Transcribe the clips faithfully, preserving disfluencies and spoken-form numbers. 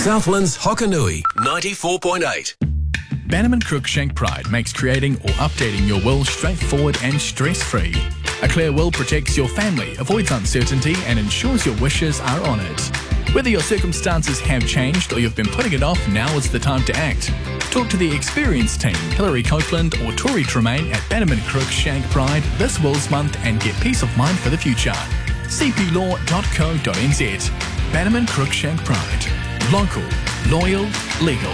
Southland's Hokanui, ninety-four point eight. Bannerman Cruikshank Pride makes creating or updating your will straightforward and stress-free. A clear will protects your family, avoids uncertainty and ensures your wishes are honoured. Whether your circumstances have changed or you've been putting it off, now is the time to act. Talk to the experienced team, Hilary Copeland or Tori Tremaine at Bannerman Cruikshank Pride this Wills Month and get peace of mind for the future. c p law dot co dot n z. Bannerman Cruikshank Pride. Local, loyal, legal.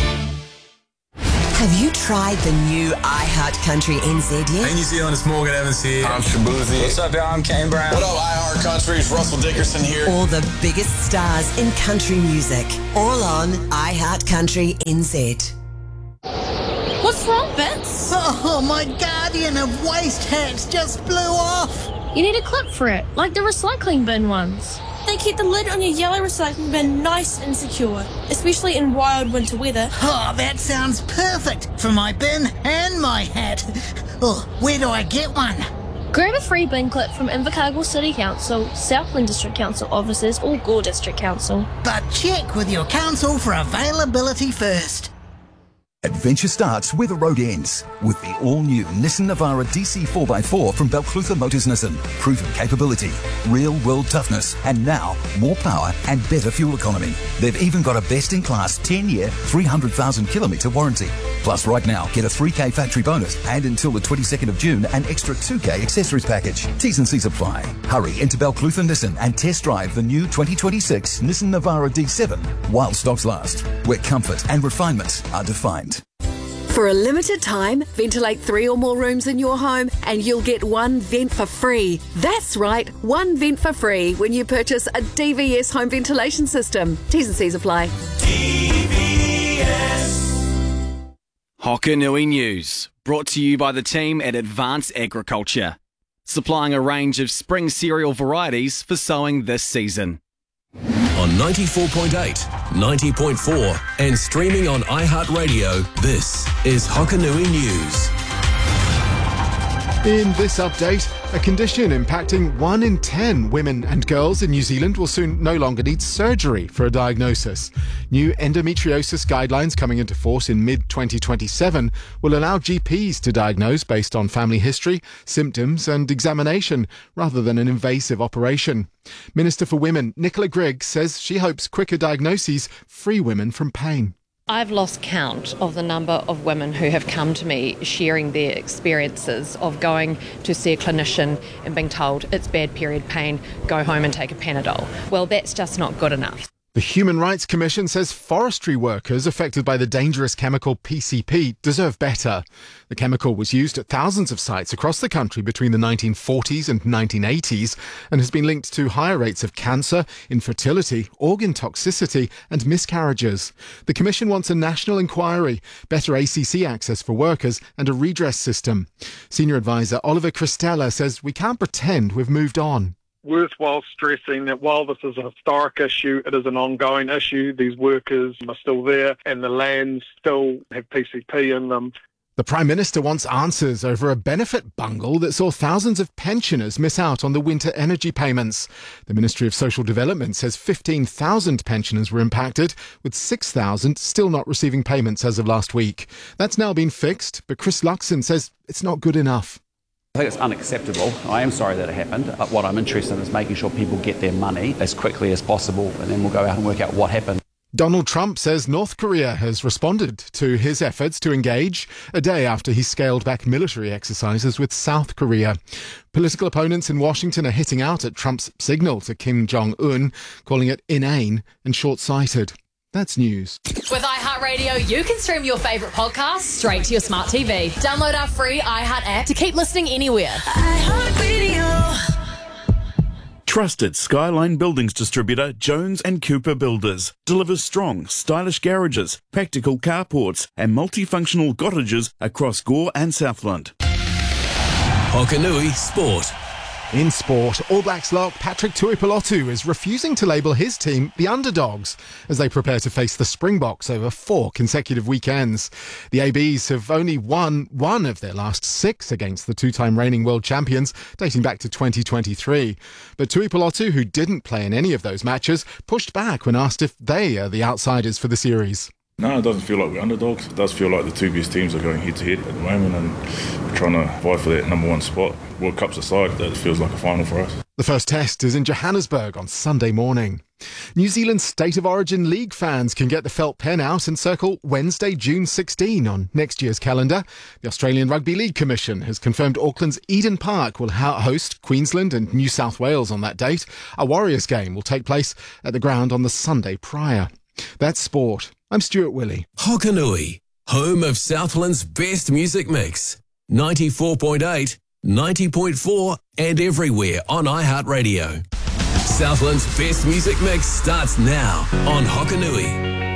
Have you tried the new iHeart Country N Z yet? Hey New Zealand, it's Morgan Evans here. I'm Shabuzi. What's up, y'all? I'm Kane Brown. What up, iHeart Country? It's Russell Dickerson here. All the biggest stars in country music. All on iHeart Country N Z. What's wrong, Vince? Oh, my Guardian of waste hats just blew off. You need a clip for it, like the recycling bin ones. They keep the lid on your yellow recycling bin nice and secure, especially in wild winter weather. Oh, that sounds perfect for my bin and my hat. Oh, where do I get one? Grab a free bin clip from Invercargill City Council, Southland District Council offices or Gore District Council. But check with your council for availability first. Adventure starts where the road ends with the all-new Nissan Navara D C four by four from Belclutha Motors Nissan. Proven capability, real-world toughness, and now more power and better fuel economy. They've even got a best-in-class ten-year, three hundred thousand kilometre warranty. Plus, right now, get a three K factory bonus and until the twenty-second of June, an extra two K accessories package. T's and C's apply. Hurry into Belclutha Nissan and test drive the new twenty twenty-six Nissan Navara D seven while stocks last, where comfort and refinement are defined. For a limited time, ventilate three or more rooms in your home and you'll get one vent for free. That's right, one vent for free when you purchase a D V S home ventilation system. T's and C's apply. D V S. Hokanui News, brought to you by the team at Advanced Agriculture, supplying a range of spring cereal varieties for sowing this season. On ninety-four point eight, ninety point four and streaming on iHeartRadio, this is Hokanui News. In this update, a condition impacting one in ten women and girls in New Zealand will soon no longer need surgery for a diagnosis. New endometriosis guidelines coming into force in mid twenty twenty-seven will allow G Ps to diagnose based on family history, symptoms and examination rather than an invasive operation. Minister for Women Nicola Grigg says she hopes quicker diagnoses free women from pain. I've lost count of the number of women who have come to me sharing their experiences of going to see a clinician and being told it's bad period pain, go home and take a Panadol. Well, that's just not good enough. The Human Rights Commission says forestry workers affected by the dangerous chemical P C P deserve better. The chemical was used at thousands of sites across the country between the nineteen forties and nineteen eighties and has been linked to higher rates of cancer, infertility, organ toxicity and miscarriages. The Commission wants a national inquiry, better A C C access for workers and a redress system. Senior Advisor Oliver Christella says we can't pretend we've moved on. Worthwhile stressing that while this is a historic issue, it is an ongoing issue. These workers are still there and the lands still have P C P in them. The Prime Minister wants answers over a benefit bungle that saw thousands of pensioners miss out on the winter energy payments. The Ministry of Social Development says fifteen thousand pensioners were impacted, with six thousand still not receiving payments as of last week. That's now been fixed, but Chris Luxon says it's not good enough. I think it's unacceptable. I am sorry that it happened. What I'm interested in is making sure people get their money as quickly as possible, and then we'll go out and work out what happened. Donald Trump says North Korea has responded to his efforts to engage a day after he scaled back military exercises with South Korea. Political opponents in Washington are hitting out at Trump's signal to Kim Jong-un, calling it inane and short-sighted. That's news. With iHeartRadio, you can stream your favourite podcasts straight to your smart T V. Download our free iHeart app to keep listening anywhere. iHeartRadio. Trusted Skyline Buildings distributor Jones and Cooper Builders delivers strong, stylish garages, practical carports and multifunctional cottages across Gore and Southland. Hokanui Sport. In sport, All Blacks lock Patrick Tuipulotu is refusing to label his team the underdogs as they prepare to face the Springboks over four consecutive weekends. The A Bs have only won one of their last six against the two-time reigning world champions, dating back to twenty twenty-three. But Tuipulotu, who didn't play in any of those matches, pushed back when asked if they are the outsiders for the series. No, it doesn't feel like we're underdogs. It does feel like the two best teams are going head-to-head at the moment and we're trying to fight for that number one spot. World Cup's aside, that feels like a final for us. The first test is in Johannesburg on Sunday morning. New Zealand State of Origin League fans can get the felt pen out and circle Wednesday, June sixteenth on next year's calendar. The Australian Rugby League Commission has confirmed Auckland's Eden Park will host Queensland and New South Wales on that date. A Warriors game will take place at the ground on the Sunday prior. That's sport. I'm Stuart Willey. Hokanui, home of Southland's best music mix. ninety-four point eight, ninety point four and everywhere on iHeartRadio. Southland's best music mix starts now on Hokanui.